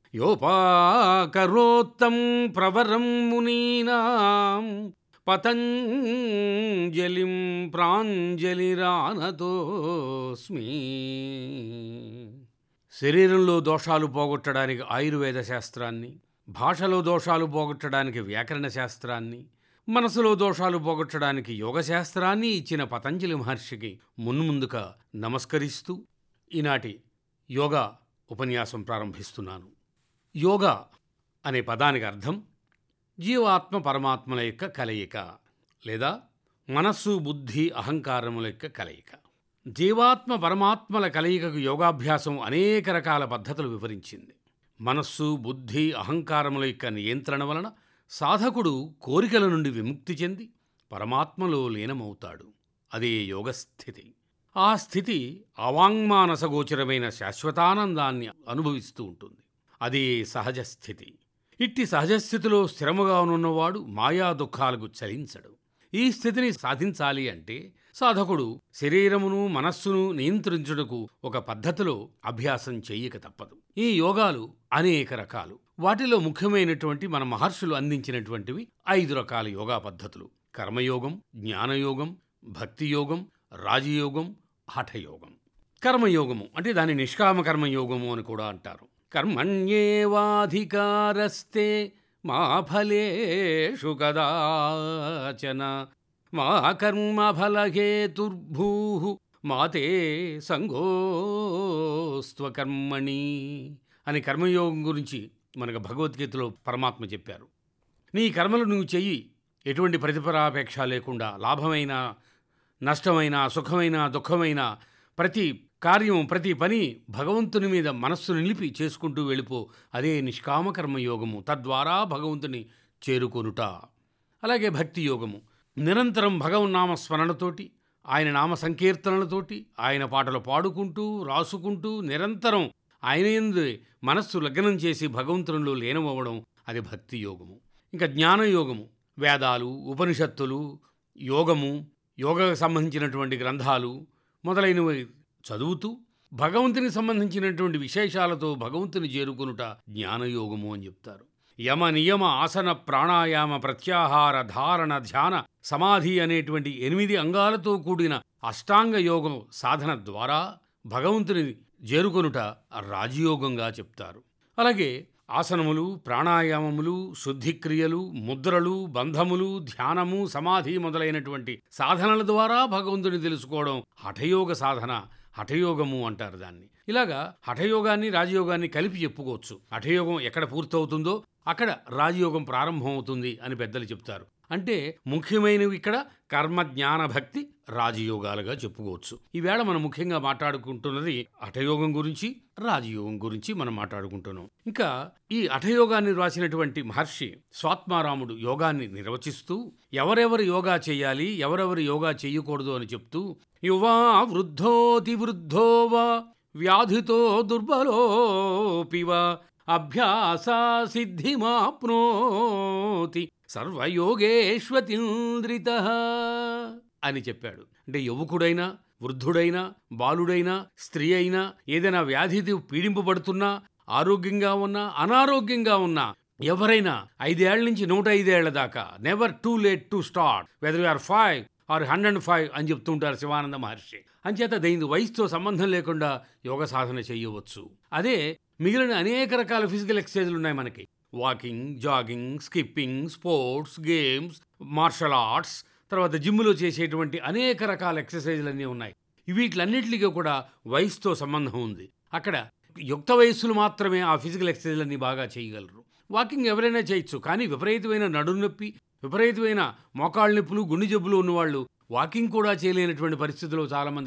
యోపాకరోత్తం ప్రవరం మునీనాం పతంజలిం ప్రాంజలిరానతోస్మి. శరీరంలో దోషాలు పోగొట్టడానికి ఆయుర్వేద శాస్త్రాన్ని, భాషలో దోషాలు పోగొట్టడానికి వ్యాకరణ శాస్త్రాన్ని, మనసులో దోషాలు పోగొట్టడానికి యోగశాస్త్రాన్ని ఇచ్చిన పతంజలి మహర్షికి మున్ముందుగా నమస్కరిస్తూ ఈనాటి యోగా ఉపన్యాసం ప్రారంభిస్తున్నాను. యోగా అనే పదానికి అర్థం జీవాత్మ పరమాత్మల యొక్క కలయిక, లేదా మనస్సు బుద్ధి అహంకారముల యొక్క కలయిక. జీవాత్మ పరమాత్మల కలయికకు యోగాభ్యాసం అనేక రకాల పద్ధతులు వివరించింది. మనస్సు బుద్ధి అహంకారముల యొక్క నియంత్రణ వలన సాధకుడు కోరికల నుండి విముక్తి చెంది పరమాత్మలో లీనమవుతాడు. అదే యోగస్థితి. ఆ స్థితి అవాంగ్మానసగోచరమైన శాశ్వతానందాన్ని అనుభవిస్తూ ఉంటుంది. అదే సహజ స్థితి. ఇట్టి సహజస్థితిలో స్థిరముగా ఉన్నవాడు మాయా దుఃఖాలకు చలించడు. ఈ స్థితిని సాధించాలి అంటే సాధకుడు శరీరమును మనస్సును నియంత్రించుటకు ఒక పద్ధతిలో అభ్యాసం చెయ్యక తప్పదు. ఈ యోగాలు అనేక రకాలు. వాటిలో ముఖ్యమైనటువంటి మన మహర్షులు అందించినటువంటివి 5 రకాల యోగా పద్ధతులు: కర్మయోగం, జ్ఞానయోగం, భక్తియోగం, రాజయోగం, హఠయోగం. కర్మయోగము అంటే దాని నిష్కామ కర్మయోగము అని కూడా అంటారు. కర్మణ్యేవాధికారస్తే మా ఫలేషు కదాచన మా కర్మఫలహేతుర్భూః మాతే సంగోస్త్వకర్మణి అని కర్మయోగం గురించి మనకు భగవద్గీతలో పరమాత్మ చెప్పారు. నీ కర్మలు నువ్వు చెయ్యి, ఎటువంటి ప్రతిఫలాపేక్ష లేకుండా. లాభమైన నష్టమైన సుఖమైన దుఃఖమైన ప్రతి కార్యం ప్రతి పని భగవంతుని మీద మనస్సు నిలిపి చేసుకుంటూ వెళ్ళిపో. అదే నిష్కామ కర్మయోగము. తద్వారా భగవంతుని చేరుకొనుట. అలాగే భక్తి యోగము. నిరంతరం భగవన్నామ స్మరణతోటి, ఆయన నామ సంకీర్తనలతోటి, ఆయన పాటలు పాడుకుంటూ రాసుకుంటూ నిరంతరం ఆయన యందు మనస్సు లగ్నం చేసి భగవంతునిలో లీనమవ్వడం, అది భక్తి యోగము. ఇంకా జ్ఞానయోగము. వేదాలు, ఉపనిషత్తులు, యోగము, యోగకు సంబంధించినటువంటి గ్రంథాలు మొదలైనవి చదువుతూ భగవంతునికి సంబంధించినటువంటి విశేషాలతో భగవంతుని చేరుకొనుట జ్ఞానయోగము అని చెప్తారు. యమ నియమ ఆసన ప్రాణాయామ ప్రత్యాహార ధారణ ధ్యాన సమాధి అనేటువంటి 8 అంగాలతో కూడిన అష్టాంగ యోగం సాధన ద్వారా భగవంతుని చేరుకొనుట రాజయోగంగా చెప్తారు. అలాగే ఆసనములు, ప్రాణాయామములు, శుద్ధిక్రియలు, ముద్రలు, బంధములు, ధ్యానము, సమాధి మొదలైనటువంటి సాధనల ద్వారా భగవంతుని తెలుసుకోవడం హఠయోగ సాధన, హఠయోగము అంటారు దాన్ని. ఇలాగా హఠయోగాన్ని రాజయోగాన్ని కలిపి చెప్పుకోవచ్చు. హఠయోగం ఎక్కడ పూర్తవుతుందో అక్కడ రాజయోగం ప్రారంభమవుతుంది అని పెద్దలు చెప్తారు. అంటే ముఖ్యమైనవి ఇక్కడ కర్మ, జ్ఞాన, భక్తి, రాజయోగాలుగా చెప్పుకోవచ్చు. ఈవేళ మనం ముఖ్యంగా మాట్లాడుకుంటున్నది హఠయోగం గురించి, రాజయోగం గురించి మనం మాట్లాడుకుంటున్నాం. ఇంకా ఈ హఠయోగాన్ని రాసినటువంటి మహర్షి స్వాత్మారాముడు యోగాన్ని నిర్వచిస్తూ ఎవరెవరు యోగా చేయాలి, ఎవరెవరు యోగా చేయకూడదు అని చెప్తూ, యువా వృద్ధోతి వృద్ధో వా వ్యాధితో దుర్బలోపివా అభ్యాసా సిద్ధిమాప్నోతి సర్వయోగేష్వతీంద్రితః అని చెప్పాడు. అంటే యువకుడైనా, వృద్ధుడైనా, బాలుడైనా, స్త్రీ అయినా, ఏదైనా వ్యాధితో పీడింపబడుతున్నా, ఆరోగ్యంగా ఉన్నా, అనారోగ్యంగా ఉన్నా, ఎవరైనా 5 ఏళ్ల నుంచి 105 ఏళ్ల దాకా never too late to start whether you are 5 or 105 అని చెప్తుంటారు శివానంద మహర్షి. అంచేత దీని వయసుతో సంబంధం లేకుండా యోగ సాధన చేయవచ్చు. అదే మిగిలిన అనేక రకాల ఫిజికల్ ఎక్సర్సైజులు ఉన్నాయి మనకి. Walking, jogging, skipping, sports, games, martial arts, తర్వాత జిమ్లో చేసేటువంటి అనేక రకాల ఎక్సర్సైజులన్నీ ఉన్నాయి. వీటిలన్నింటికి కూడా వయసుతో సంబంధం ఉంది. అక్కడ యుక్త వయస్సులు మాత్రమే ఆ ఫిజికల్ ఎక్సర్సైజులన్నీ బాగా చేయగలరు. వాకింగ్ ఎవరైనా చేయొచ్చు, కానీ విపరీతమైన నడుము నొప్పి, విపరీతమైన మోకాళ్ళ నొప్పులు, గుండె జబ్బులు ఉన్నవాళ్ళు వాకింగ్ కూడా చేయలేనటువంటి పరిస్థితుల్లో చాలామంది